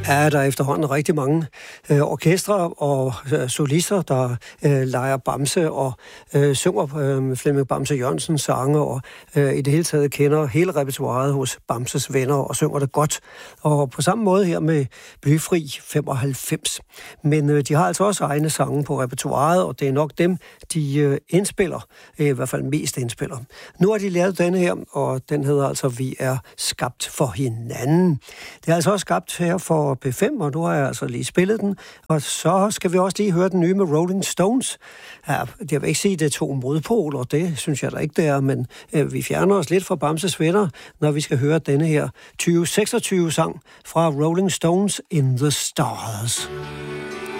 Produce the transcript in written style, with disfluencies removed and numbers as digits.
Ja, der er efterhånden rigtig mange orkestre og solister, der leger Bamse og synger Flemming Bamse Jørgensens sange, og i det hele taget kender hele repertoiret hos Bamses venner og synger det godt. Og på samme måde her med Blyfri 95. Men de har altså også egne sange på repertoiret, og det er nok dem, de indspiller, i hvert fald mest indspiller. Nu har de lavet denne her, og den hedder altså Vi er skabt for hinanden. Det er altså også skabt her for P5, og nu har jeg altså lige spillet den. Og så skal vi også lige høre den nye med Rolling Stones. Ja, jeg vil ikke sige, at det er to modpoler, det synes jeg da ikke, det er, men vi fjerner os lidt fra Bamses venner, når vi skal høre denne her 2026-sang fra Rolling Stones In the Stars.